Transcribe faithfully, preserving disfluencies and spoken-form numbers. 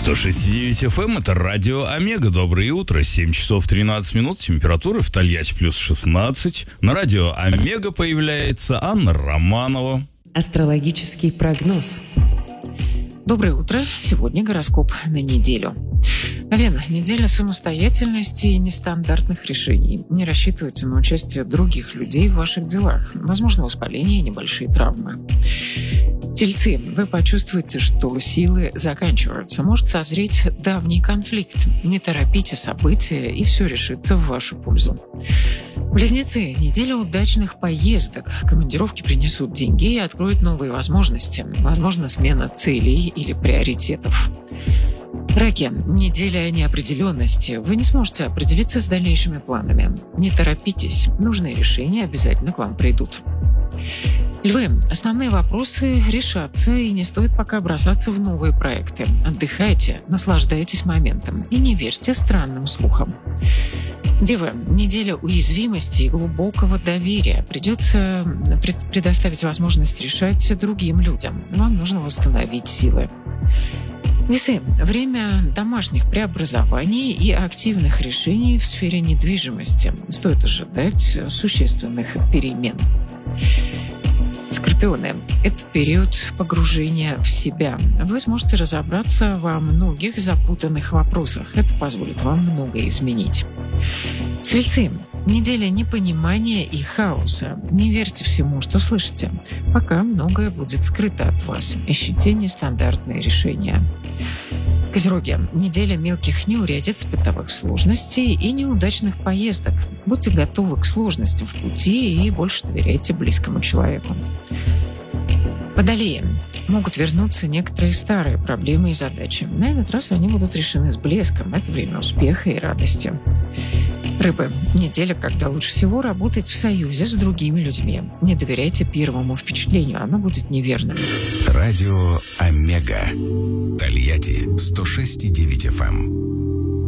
сто шесть и девять эф эм, это радио Омега. Доброе утро, семь часов тринадцать минут, температура в Тольятти плюс шестнадцать. На радио Омега появляется Анна Романова. Астрологический прогноз. Доброе утро. Сегодня гороскоп на неделю. Овен. Неделя самостоятельности и нестандартных решений. Не рассчитывайте на участие других людей в ваших делах. Возможно, воспаление и небольшие травмы. Тельцы. Вы почувствуете, что силы заканчиваются. Может созреть давний конфликт. Не торопите события, и все решится в вашу пользу. Близнецы. Неделя удачных поездок. Командировки принесут деньги и откроют новые возможности. Возможно, смена целей или приоритетов. Раки. Неделя неопределенности. Вы не сможете определиться с дальнейшими планами. Не торопитесь. Нужные решения обязательно к вам придут. Львы. Основные вопросы решатся, и не стоит пока бросаться в новые проекты. Отдыхайте, наслаждайтесь моментом и не верьте странным слухам. Девы. Неделя уязвимости и глубокого доверия. Придется предоставить возможность решать другим людям. Вам нужно восстановить силы. Весы. Время домашних преобразований и активных решений в сфере недвижимости. Стоит ожидать существенных перемен. Скорпионы. Это период погружения в себя. Вы сможете разобраться во многих запутанных вопросах. Это позволит вам многое изменить. Стрельцы. Неделя непонимания и хаоса. Не верьте всему, что слышите. Пока многое будет скрыто от вас. Ищите нестандартные решения. Козероги. Неделя мелких неурядиц, бытовых сложностей и неудачных поездок. Будьте готовы к сложностям в пути и больше доверяйте близкому человеку. Водолеи. Могут вернуться некоторые старые проблемы и задачи. На этот раз они будут решены с блеском. Это время успеха и радости. Рыбы. Неделя, когда лучше всего работать в союзе с другими людьми. Не доверяйте первому впечатлению, оно будет неверным. Радио Омега. Тольятти сто шесть и девять эф эм.